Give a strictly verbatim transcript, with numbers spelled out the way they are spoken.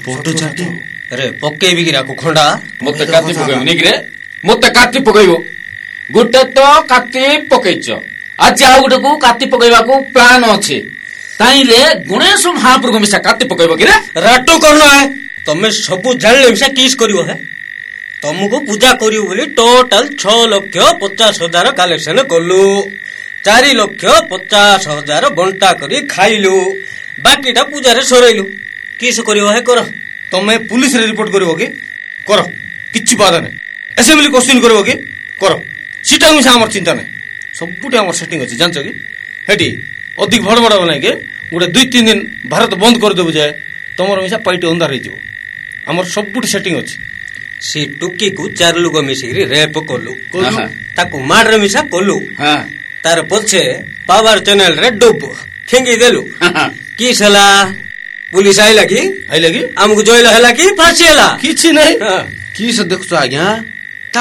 photo छाटी अरे पकेबी कि खंडा मत काटी पकईब नहीं कि मत काटी पकईब गोटे तो काटी पकईच आज आउ गोटे को काटी पकईबा को प्लान अच्छे ताइले गणेश महाप्रभु मिसा काटी पकईब कि राटो करना है तमे सब जान मिसा किस करिवो है तुमको पूजा करियो बोली टोटल छ लक्ष पचास हजार कलेक्शन कलु चार लक्ष पचास हजार बंटा करी खाइलु बाकीटा पूजा रे सरइलु किस करिवो है कर तमे पुलिस रे रिपोर्ट करिवो कि कर किछि बाधा नै असेंबली क्वेश्चन करिवो कि कर सीटा मिसा हमर चिंता नै सबुटे हमर सेटिंग अछि जानछ कि हेटी अधिक बड़ बड़ बनाइ के गोटे दुई तीन दिन भारत बंद कर देबु जाय तमर मिसा पाइटी अंधार रहि जिवो हमर सबुटे सेटिंग अछि सी टुकी को चार लोग मिसिक रेप कलु ताकू मार मिसा कलु तार पछे पावर चैनल रे डुब ठेंगी देलु की सला पुलिस आइला कि आइला कि हमको जोइला हला कि फांसी हला किछि नै की से देखछ आज्ञा